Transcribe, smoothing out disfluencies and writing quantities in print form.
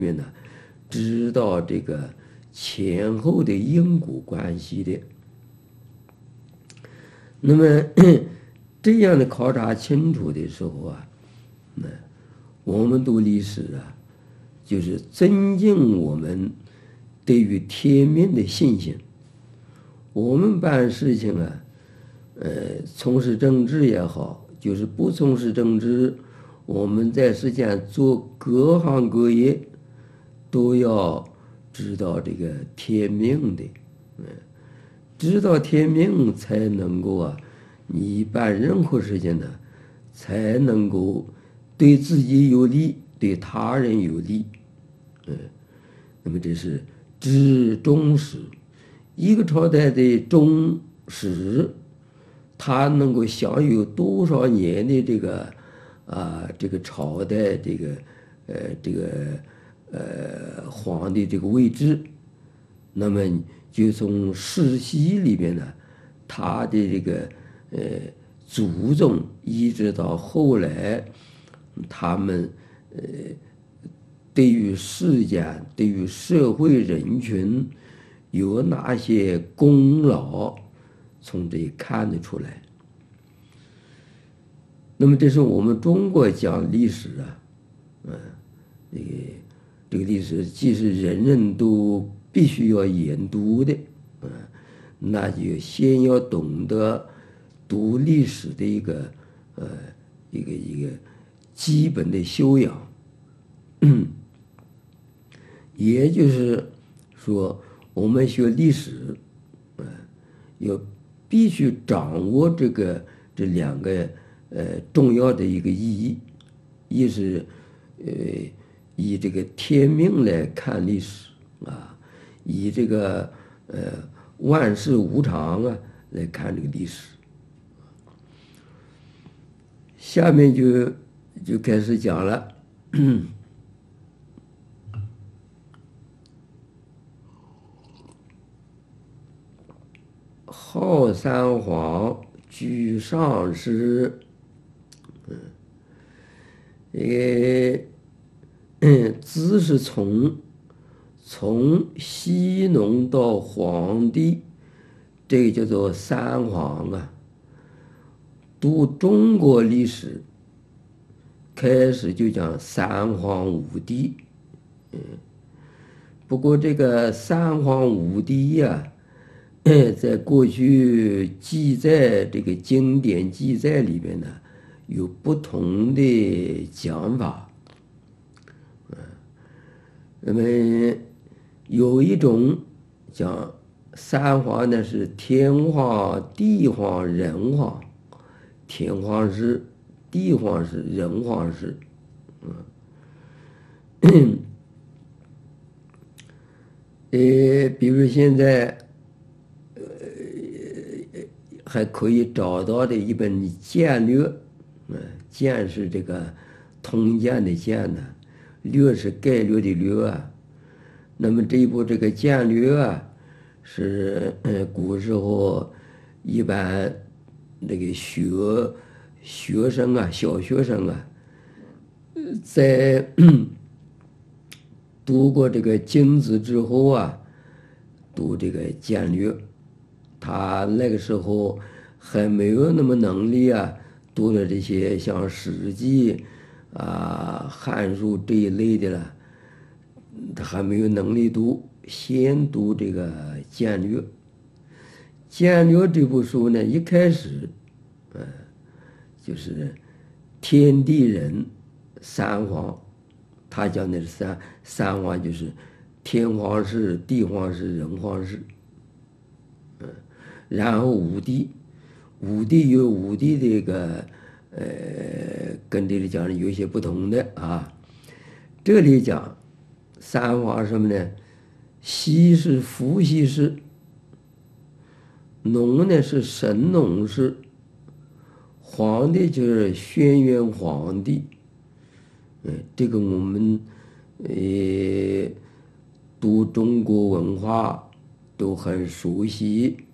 面呢，知道这个前后的因果关系的。那么这样的考察清楚的时候啊，那我们读历史啊，就是增进我们对于天命的信心。我们办事情啊，从事政治也好，就是不从事政治，我们在世间做各行各业，都要知道这个天命的，知道天命才能够啊，你办任何事情呢，才能够对自己有利，对他人有利，那么这是知中史。一个朝代的中史，它能够享有多少年的这个朝代皇帝这个位置，那么就从世袭里边呢，他的这个祖宗一直到后来，他们对于世间、对于社会人群有哪些功劳，从这里看得出来。那么这是我们中国讲历史啊，这个历史既是人人都必须要研读的，那就先要懂得读历史的一个基本的修养，也就是说，我们学历史，要必须掌握这两个重要的一个意义，一是以这个天命来看历史啊，以这个万事无常啊来看这个历史。下面就开始讲了。号三皇，居上师。字是从羲农到黄帝，这个叫做三皇啊。读中国历史，开始就讲三皇五帝。不过这个三皇五帝呀，在过去记载这个经典记载里边呢，有不同的讲法。那么有一种讲三皇呢是天皇、地皇、人皇，天皇是，地皇是，人皇是。比如现在还可以找到的一本简略，简是这个通鉴的简呢，略是概略的略啊。那么这一部这个简略啊，是古时候一般那个学生啊，小学生啊，在读过这个经子之后啊，读这个简略，他那个时候还没有那么能力啊，读了这些像《史记》啊、《汉书》这一类的了，他还没有能力读，先读这个简略。简略这部书呢，一开始，就是天地人三皇。他讲的是三皇，就是天皇是、地皇是、人皇是，然后五帝有五帝的这个跟这里讲的有一些不同的啊。这里讲三皇什么呢？羲是伏羲氏，农呢是神农氏，皇帝就是轩辕皇帝。这个我们读中国文化都很熟悉。